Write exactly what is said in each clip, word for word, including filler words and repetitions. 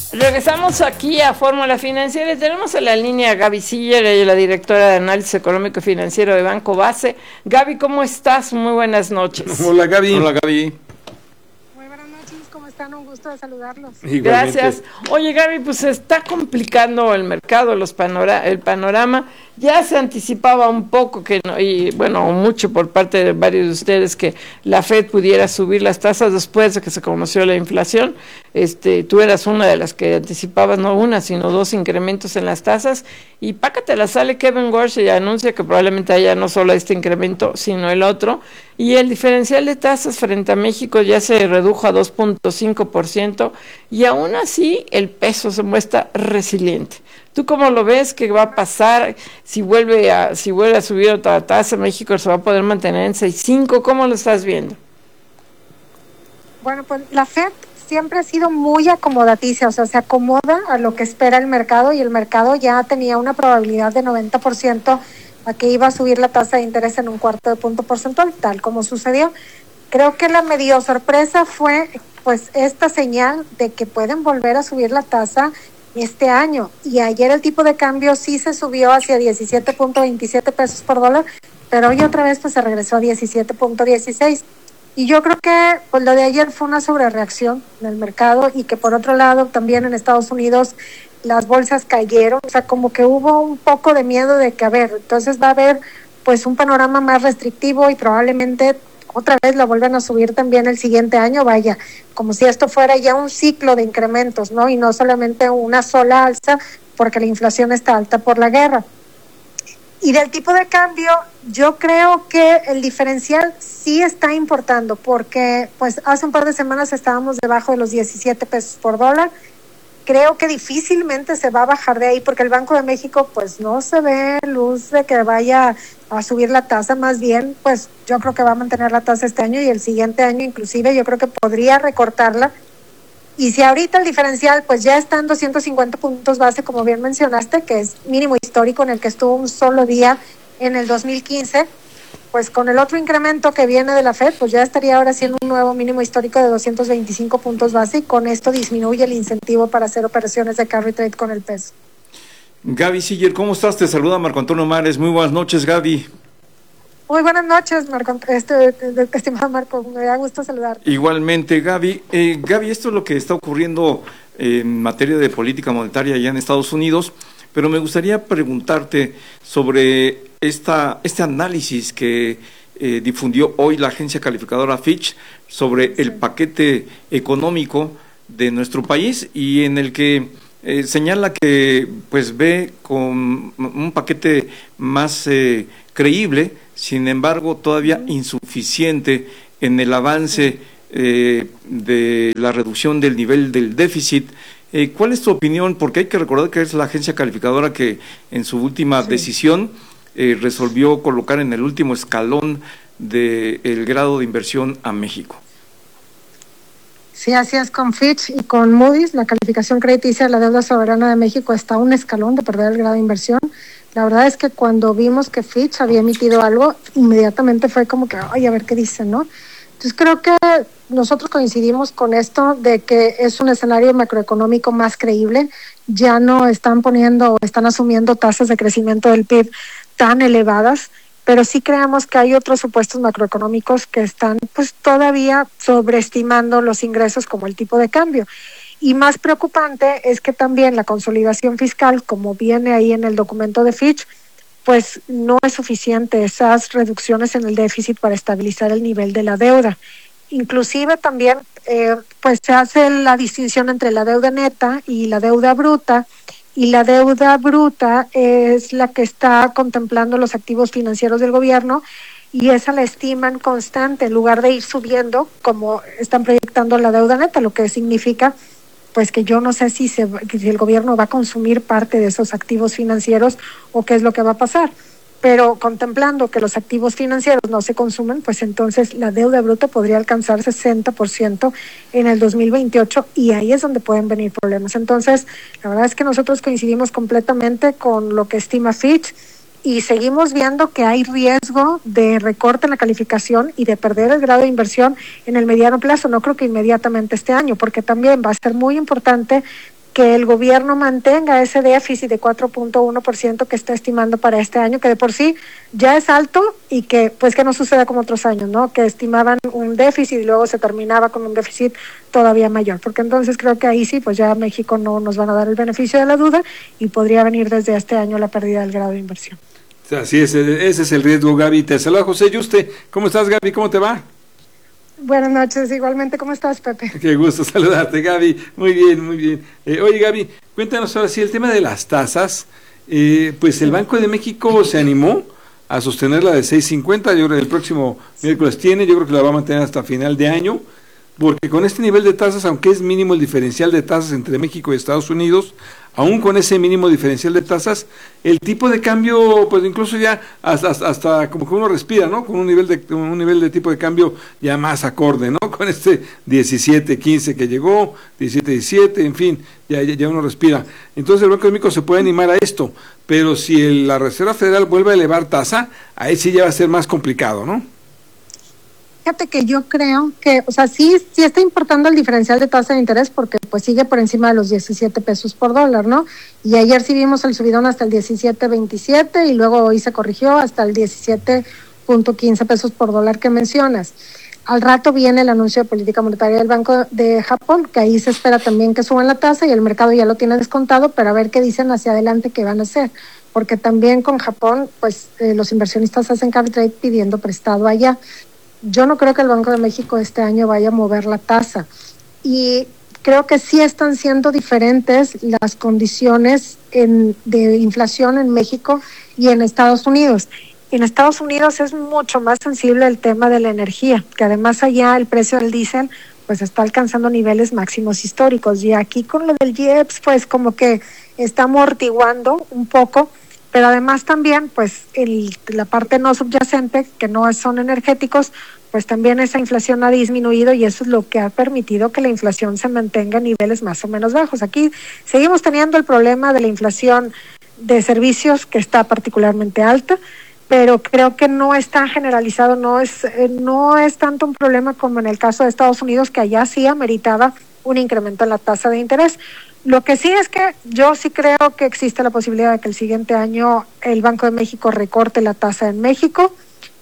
Regresamos aquí a Fórmula Financiera y tenemos en la línea a Gaby Siller, ella es la directora de Análisis Económico y Financiero de Banco Base. Gaby, ¿cómo estás? Muy buenas noches. Hola, Gaby. Hola, Gaby. Muy buenas noches, ¿cómo están? Un gusto de saludarlos. Igualmente. Gracias. Oye, Gaby, pues se está complicando el mercado, los panora el panorama. Ya se anticipaba un poco que no, y bueno, mucho por parte de varios de ustedes, que la Fed pudiera subir las tasas después de que se conoció la inflación. Este, tú eras una de las que anticipabas no una, sino dos incrementos en las tasas. Y pácatela, sale Kevin Warsh y anuncia que probablemente haya no solo este incremento, sino el otro. Y el diferencial de tasas frente a México ya se redujo a dos punto cinco por ciento y aún así el peso se muestra resiliente. ¿Tú cómo lo ves? ¿Qué va a pasar? Si vuelve a si vuelve a subir otra tasa, México se va a poder mantener en seis punto cinco. ¿Cómo lo estás viendo? Bueno, pues la Fed siempre ha sido muy acomodaticia, o sea, se acomoda a lo que espera el mercado y el mercado ya tenía una probabilidad de noventa por ciento a que iba a subir la tasa de interés en un cuarto de punto porcentual, tal como sucedió. Creo que la medio sorpresa fue pues esta señal de que pueden volver a subir la tasa este año, y ayer el tipo de cambio sí se subió hacia diecisiete punto veintisiete pesos por dólar, pero hoy otra vez pues se regresó a diecisiete punto dieciséis, y yo creo que pues lo de ayer fue una sobrereacción en el mercado, y que por otro lado también en Estados Unidos las bolsas cayeron, o sea, como que hubo un poco de miedo de que, a ver, entonces va a haber pues un panorama más restrictivo y probablemente otra vez lo vuelven a subir también el siguiente año, vaya, como si esto fuera ya un ciclo de incrementos, ¿no? Y no solamente una sola alza, porque la inflación está alta por la guerra. Y del tipo de cambio, yo creo que el diferencial sí está importando, porque pues hace un par de semanas estábamos debajo de los diecisiete pesos por dólar. Creo que difícilmente se va a bajar de ahí, porque el Banco de México pues no se ve luz de que vaya a subir la tasa, más bien pues yo creo que va a mantener la tasa este año y el siguiente año inclusive yo creo que podría recortarla. Y si ahorita el diferencial pues ya está en doscientos cincuenta puntos base, como bien mencionaste, que es mínimo histórico en el que estuvo un solo día en el dos mil quince, pues con el otro incremento que viene de la Fed, pues ya estaría ahora siendo un nuevo mínimo histórico de doscientos veinticinco puntos base, y con esto disminuye el incentivo para hacer operaciones de carry trade con el peso. Gaby Siller, ¿cómo estás? Te saluda Marco Antonio Mares. Muy buenas noches, Gaby. Muy buenas noches, Marco, este, estimado Marco, me da gusto saludar. Igualmente, Gaby. Eh, Gaby, esto es lo que está ocurriendo en materia de política monetaria allá en Estados Unidos, pero me gustaría preguntarte sobre esta este análisis que eh, difundió hoy la agencia calificadora Fitch sobre el paquete económico de nuestro país, y en el que eh, señala que pues ve con un paquete más eh, creíble, sin embargo todavía insuficiente en el avance eh, de la reducción del nivel del déficit. Eh, ¿Cuál es tu opinión? Porque hay que recordar que es la agencia calificadora que en su última sí. decisión eh, resolvió colocar en el último escalón del grado de inversión a México. Sí, así es, con Fitch y con Moody's, la calificación crediticia de la deuda soberana de México está a un escalón de perder el grado de inversión. La verdad es que cuando vimos que Fitch había emitido algo, inmediatamente fue como que, ay, a ver qué dicen, ¿no? Entonces creo que nosotros coincidimos con esto de que es un escenario macroeconómico más creíble. Ya no están poniendo o están asumiendo tasas de crecimiento del P I B tan elevadas, pero sí creemos que hay otros supuestos macroeconómicos que están pues todavía sobreestimando los ingresos, como el tipo de cambio. Y más preocupante es que también la consolidación fiscal, como viene ahí en el documento de Fitch, pues no es suficiente esas reducciones en el déficit para estabilizar el nivel de la deuda. Inclusive también eh, pues se hace la distinción entre la deuda neta y la deuda bruta, y la deuda bruta es la que está contemplando los activos financieros del gobierno, y esa la estiman constante en lugar de ir subiendo como están proyectando la deuda neta, lo que significa pues que yo no sé si, se, si el gobierno va a consumir parte de esos activos financieros o qué es lo que va a pasar. Pero contemplando que los activos financieros no se consumen, pues entonces la deuda bruta podría alcanzar sesenta por ciento en el dos mil veintiocho, y ahí es donde pueden venir problemas. Entonces, la verdad es que nosotros coincidimos completamente con lo que estima Fitch, y seguimos viendo que hay riesgo de recorte en la calificación y de perder el grado de inversión en el mediano plazo. No creo que inmediatamente este año, porque también va a ser muy importante que el gobierno mantenga ese déficit de cuatro punto uno por ciento que está estimando para este año, que de por sí ya es alto, y que pues que no suceda como otros años, ¿no? Que estimaban un déficit y luego se terminaba con un déficit todavía mayor, porque entonces creo que ahí sí, pues ya a México no nos van a dar el beneficio de la duda y podría venir desde este año la pérdida del grado de inversión. Así es, ese es el riesgo, Gaby. Te saluda José Yuste. ¿Cómo estás, Gaby? ¿Cómo te va? Buenas noches, igualmente. ¿Cómo estás, Pepe? Qué gusto saludarte, Gaby. Muy bien, muy bien. Eh, oye, Gaby, cuéntanos ahora sí el tema de las tasas. Eh, pues el Banco de México se animó a sostener la de seis cincuenta. Yo creo que el próximo miércoles tiene, yo creo que la va a mantener hasta final de año, porque con este nivel de tasas, aunque es mínimo el diferencial de tasas entre México y Estados Unidos, aún con ese mínimo diferencial de tasas, el tipo de cambio, pues incluso ya hasta, hasta, hasta como que uno respira, ¿no? Con un nivel de un nivel de tipo de cambio ya más acorde, ¿no? Con este diecisiete quince que llegó, diecisiete diecisiete, en fin, ya, ya, ya uno respira. Entonces el Banco de México se puede animar a esto, pero si el, la Reserva Federal vuelve a elevar tasa, ahí sí ya va a ser más complicado, ¿no? Fíjate que yo creo que, o sea, sí, sí está importando el diferencial de tasa de interés porque pues sigue por encima de los diecisiete pesos por dólar, ¿no? Y ayer sí vimos el subidón hasta el diecisiete veintisiete y luego hoy se corrigió hasta el diecisiete punto quince pesos por dólar que mencionas. Al rato viene el anuncio de política monetaria del Banco de Japón, que ahí se espera también que suban la tasa y el mercado ya lo tiene descontado, pero a ver qué dicen hacia adelante qué van a hacer, porque también con Japón, pues eh, los inversionistas hacen carry trade pidiendo prestado allá. Yo no creo que el Banco de México este año vaya a mover la tasa y creo que sí están siendo diferentes las condiciones en, de inflación en México y en Estados Unidos. En Estados Unidos es mucho más sensible el tema de la energía, que además allá el precio del diésel pues está alcanzando niveles máximos históricos y aquí con lo del I E P S pues como que está amortiguando un poco. Pero además también, pues, el, la parte no subyacente, que no son energéticos, pues también esa inflación ha disminuido y eso es lo que ha permitido que la inflación se mantenga a niveles más o menos bajos. Aquí seguimos teniendo el problema de la inflación de servicios, que está particularmente alta, pero creo que no está generalizado, no es, eh, no es tanto un problema como en el caso de Estados Unidos, que allá sí ameritaba un incremento en la tasa de interés. Lo que sí es que yo sí creo que existe la posibilidad de que el siguiente año el Banco de México recorte la tasa en México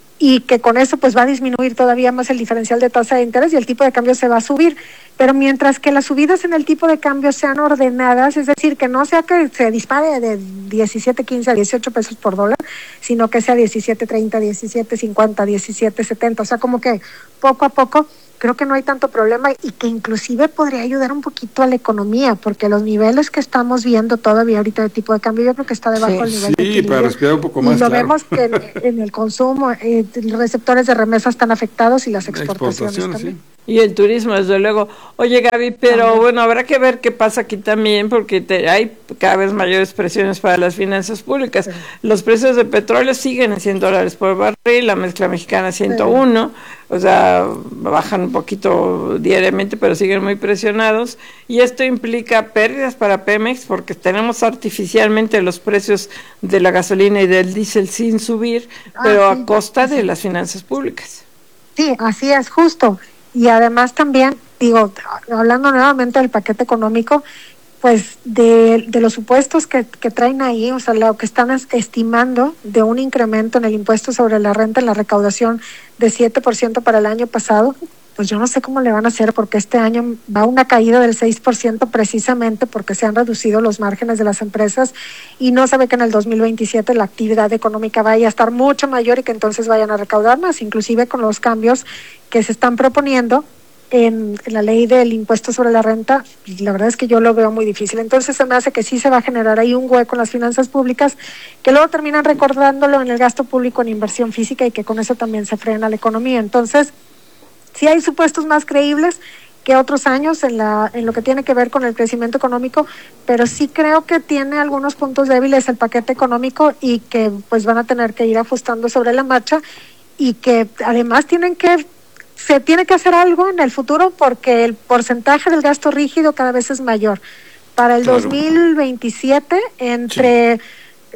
y que con eso pues va a disminuir todavía más el diferencial de tasa de interés y el tipo de cambio se va a subir. Pero mientras que las subidas en el tipo de cambio sean ordenadas, es decir, que no sea que se dispare de diecisiete quince a dieciocho pesos por dólar, sino que sea diecisiete treinta, diecisiete cincuenta, diecisiete setenta, o sea, como que poco a poco creo que no hay tanto problema y que inclusive podría ayudar un poquito a la economía, porque los niveles que estamos viendo todavía ahorita de tipo de cambio, yo creo que está debajo del sí, nivel sí, de equilibrio. Para respirar un poco más, y lo claro. vemos que en, en el consumo, eh, los receptores de remesas están afectados y las exportaciones, exportaciones también. Sí. Y el turismo, desde luego. Oye, Gaby, pero también. Bueno, habrá que ver qué pasa aquí también, porque te, hay cada vez mayores presiones para las finanzas públicas. Sí. Los precios de petróleo siguen en cien dólares por barril, la mezcla mexicana ciento uno, sí. O sea, bajan un poquito diariamente, pero siguen muy presionados. Y esto implica pérdidas para Pemex, porque tenemos artificialmente los precios de la gasolina y del diésel sin subir, ah, pero sí, a costa sí. de las finanzas públicas. Sí, así es, justo. Y además también, digo, hablando nuevamente del paquete económico, pues de, de los supuestos que, que traen ahí, o sea, lo que están estimando de un incremento en el impuesto sobre la renta en la recaudación de siete por ciento para el año pasado, pues yo no sé cómo le van a hacer, porque este año va una caída del seis por ciento precisamente porque se han reducido los márgenes de las empresas y no se ve que en el dos mil veintisiete la actividad económica vaya a estar mucho mayor y que entonces vayan a recaudar más, inclusive con los cambios que se están proponiendo en, en la ley del impuesto sobre la renta, la verdad es que yo lo veo muy difícil. Entonces se me hace que sí se va a generar ahí un hueco en las finanzas públicas que luego terminan recordándolo en el gasto público en inversión física y que con eso también se frena la economía. Entonces, sí hay supuestos más creíbles que otros años en la en lo que tiene que ver con el crecimiento económico, pero sí creo que tiene algunos puntos débiles el paquete económico y que pues van a tener que ir ajustando sobre la marcha y que además tienen que se tiene que hacer algo en el futuro porque el porcentaje del gasto rígido cada vez es mayor. Para el claro. dos mil veintisiete, entre sí.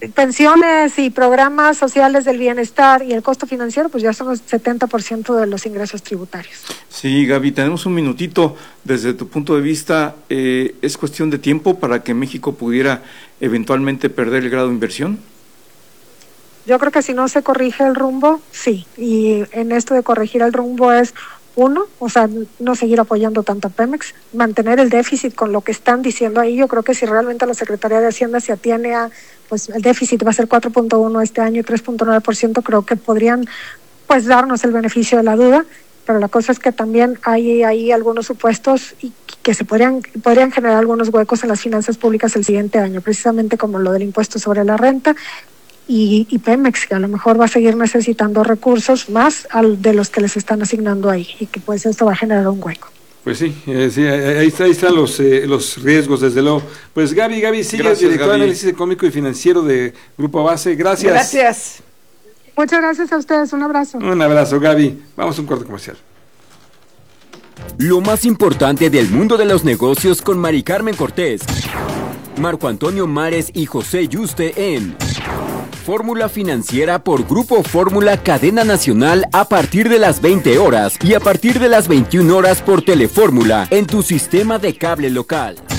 pensiones y programas sociales del bienestar y el costo financiero, pues ya son el setenta por ciento de los ingresos tributarios. Sí, Gaby, tenemos un minutito. Desde tu punto de vista, eh, ¿es cuestión de tiempo para que México pudiera eventualmente perder el grado de inversión? Yo creo que si no se corrige el rumbo, sí. Y en esto de corregir el rumbo es, uno, o sea, no seguir apoyando tanto a Pemex, mantener el déficit con lo que están diciendo ahí. Yo creo que si realmente la Secretaría de Hacienda se atiene a, pues el déficit va a ser cuatro punto uno este año y tres punto nueve por ciento, creo que podrían, pues, darnos el beneficio de la duda. Pero la cosa es que también hay ahí algunos supuestos y que se podrían, podrían generar algunos huecos en las finanzas públicas el siguiente año, precisamente como lo del impuesto sobre la renta. Y, y Pemex, que a lo mejor va a seguir necesitando recursos más al, de los que les están asignando ahí, y que pues esto va a generar un hueco. Pues sí, eh, sí ahí, está, ahí están los eh, los riesgos, desde luego. Pues Gaby, Gaby, sigue director de análisis económico y financiero de Grupo Base. Gracias. Gracias. Muchas gracias a ustedes, un abrazo. Un abrazo, Gaby. Vamos a un corte comercial. Lo más importante del mundo de los negocios con Mari Carmen Cortés, Marco Antonio Mares y José Yuste en Fórmula Financiera por Grupo Fórmula Cadena Nacional a partir de las veinte horas y a partir de las veintiuna horas por Telefórmula en tu sistema de cable local.